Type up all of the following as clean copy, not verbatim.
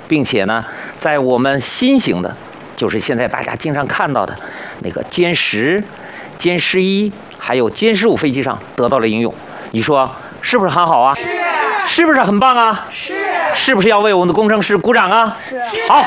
并且呢，在我们新型的，就是现在大家经常看到的那个歼10、歼11，还有歼15飞机上得到了应用。你说是不是很好啊？ 是。 是不是很棒啊？ 是。 是不是要为我们的工程师鼓掌啊？ 是。 好。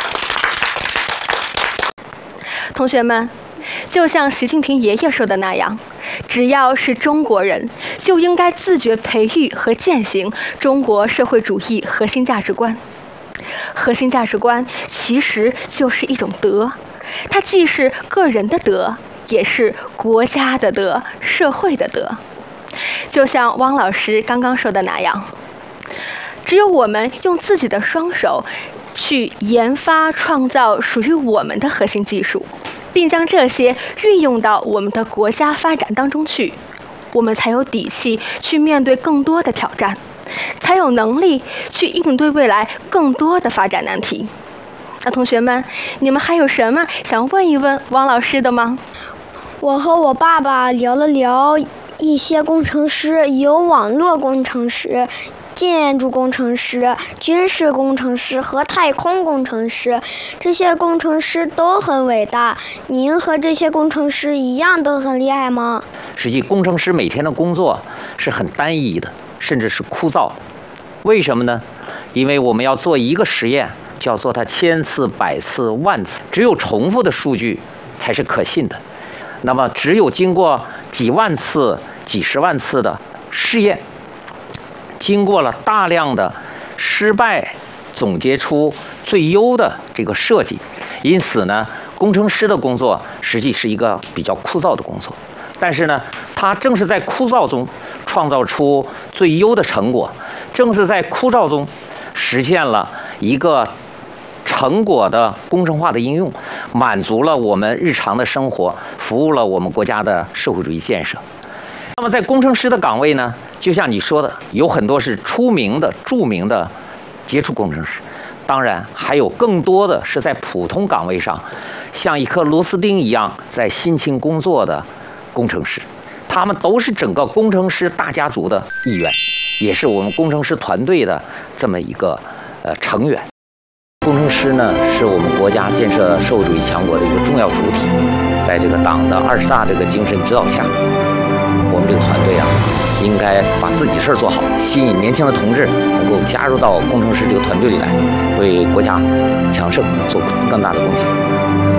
同学们，就像习近平爷爷说的那样，只要是中国人，就应该自觉培育和践行中国社会主义核心价值观。核心价值观其实就是一种德，它既是个人的德，也是国家的德、社会的德。就像汪老师刚刚说的那样，只有我们用自己的双手去研发创造属于我们的核心技术，并将这些运用到我们的国家发展当中去，我们才有底气去面对更多的挑战，才有能力去应对未来更多的发展难题。那同学们，你们还有什么想问一问汪老师的吗？ 我和我爸爸聊了聊一些工程师，有网络工程师、建筑工程师、军事工程师和太空工程师，这些工程师都很伟大。您和这些工程师一样都很厉害吗？ 实际工程师每天的工作是很单一的，甚至是枯燥的。为什么呢？因为我们要做一个实验，就要做它1000次、100次、10000次，只有重复的数据才是可信的。那么只有经过几万次、几十万次的试验，经过了大量的失败，总结出最优的这个设计。因此呢，工程师的工作实际是一个比较枯燥的工作，但是呢，他正是在枯燥中创造出最优的成果，正是在枯燥中实现了一个成果的工程化的应用，满足了我们日常的生活，服务了我们国家的社会主义建设。那么在工程师的岗位呢，就像你说的，有很多是出名的、著名的杰出工程师，当然还有更多的是在普通岗位上，像一颗螺丝钉一样在辛勤工作的工程师。他们都是整个工程师大家族的一员，也是我们工程师团队的这么一个成员。工程师呢，是我们国家建设社会主义强国的一个重要主体。在这个党的20大这个精神指导下，我们这个团队啊，应该把自己事儿做好，吸引年轻的同志能够加入到工程师这个团队里来，为国家强盛做更大的贡献。